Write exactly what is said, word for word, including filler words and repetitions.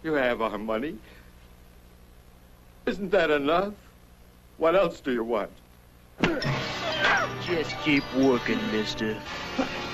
You have our money. Isn't that enough? What else do you want? Just keep working, mister.